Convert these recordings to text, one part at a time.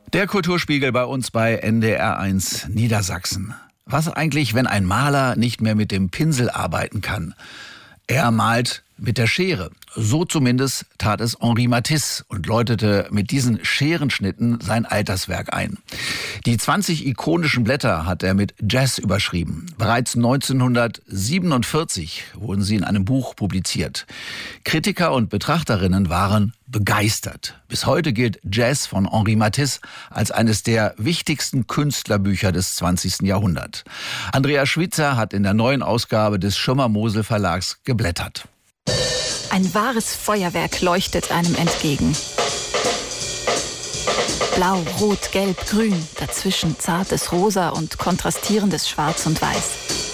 Der Kulturspiegel bei uns bei NDR1 Niedersachsen. Was eigentlich, wenn ein Maler nicht mehr mit dem Pinsel arbeiten kann? Er malt mit der Schere. So zumindest tat es Henri Matisse und läutete mit diesen Scherenschnitten sein Alterswerk ein. Die 20 ikonischen Blätter hat er mit Jazz überschrieben. Bereits 1947 wurden sie in einem Buch publiziert. Kritiker und Betrachterinnen waren begeistert. Bis heute gilt Jazz von Henri Matisse als eines der wichtigsten Künstlerbücher des 20. Jahrhunderts. Andrea Schwitzer hat in der neuen Ausgabe des Schirmer-Mosel Verlags geblättert. Ein wahres Feuerwerk leuchtet einem entgegen. Blau, Rot, Gelb, Grün, dazwischen zartes Rosa und kontrastierendes Schwarz und Weiß.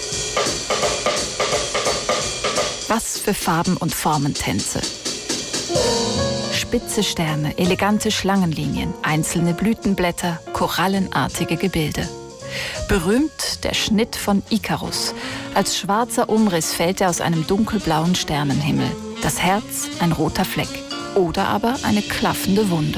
Was für Farben und Formentänze. Spitze Sterne, elegante Schlangenlinien, einzelne Blütenblätter, korallenartige Gebilde. Berühmt der Schnitt von Ikarus. Als schwarzer Umriss fällt er aus einem dunkelblauen Sternenhimmel. Das Herz ein roter Fleck oder aber eine klaffende Wunde.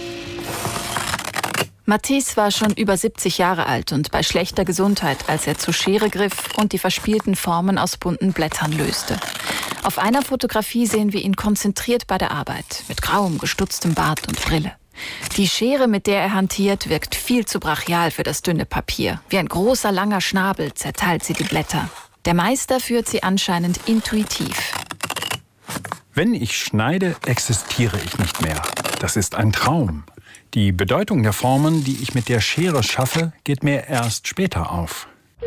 Matisse war schon über 70 Jahre alt und bei schlechter Gesundheit, als er zur Schere griff und die verspielten Formen aus bunten Blättern löste. Auf einer Fotografie sehen wir ihn konzentriert bei der Arbeit, mit grauem, gestutztem Bart und Brille. Die Schere, mit der er hantiert, wirkt viel zu brachial für das dünne Papier. Wie ein großer, langer Schnabel zerteilt sie die Blätter. Der Meister führt sie anscheinend intuitiv. Wenn ich schneide, existiere ich nicht mehr. Das ist ein Traum. Die Bedeutung der Formen, die ich mit der Schere schaffe, geht mir erst später auf.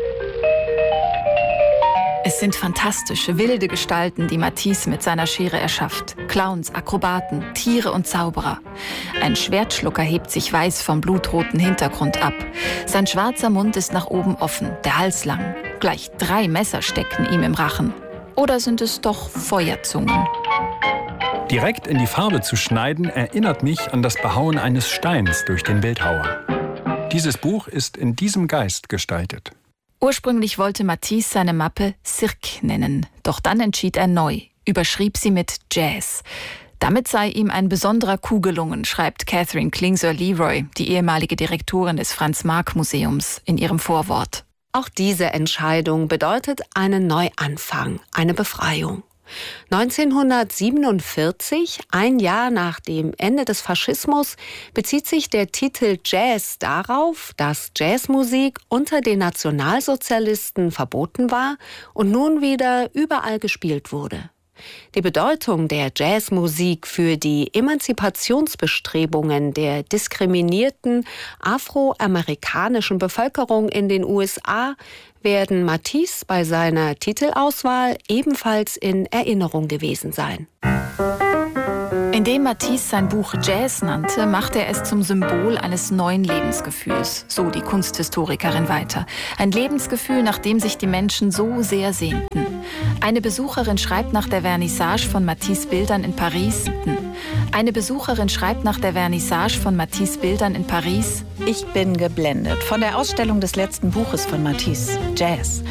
Es sind fantastische, wilde Gestalten, die Matisse mit seiner Schere erschafft. Clowns, Akrobaten, Tiere und Zauberer. Ein Schwertschlucker hebt sich weiß vom blutroten Hintergrund ab. Sein schwarzer Mund ist nach oben offen, der Hals lang. Gleich 3 Messer stecken ihm im Rachen. Oder sind es doch Feuerzungen? Direkt in die Farbe zu schneiden, erinnert mich an das Behauen eines Steins durch den Bildhauer. Dieses Buch ist in diesem Geist gestaltet. Ursprünglich wollte Matisse seine Mappe Cirque nennen, doch dann entschied er neu, überschrieb sie mit Jazz. Damit sei ihm ein besonderer Coup gelungen, schreibt Catherine Klingsor-Leroy, die ehemalige Direktorin des Franz-Marc-Museums, in ihrem Vorwort. Auch diese Entscheidung bedeutet einen Neuanfang, eine Befreiung. 1947, ein Jahr nach dem Ende des Faschismus, bezieht sich der Titel Jazz darauf, dass Jazzmusik unter den Nationalsozialisten verboten war und nun wieder überall gespielt wurde. Die Bedeutung der Jazzmusik für die Emanzipationsbestrebungen der diskriminierten afroamerikanischen Bevölkerung in den USA werden Matisse bei seiner Titelauswahl ebenfalls in Erinnerung gewesen sein. Indem Matisse sein Buch Jazz nannte, machte er es zum Symbol eines neuen Lebensgefühls, so die Kunsthistorikerin weiter. Ein Lebensgefühl, nach dem sich die Menschen so sehr sehnten. Eine Besucherin schreibt nach der Vernissage von Matisse Bildern in Paris, Ich bin geblendet von der Ausstellung des letzten Buches von Matisse, Jazz.